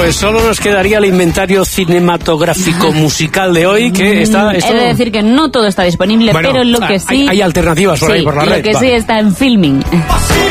Pues solo nos quedaría el inventario cinematográfico musical de hoy, que está... He de decir que no todo está disponible, bueno, pero lo que sí... Hay alternativas por ahí, por la red. Lo que sí está en Filming.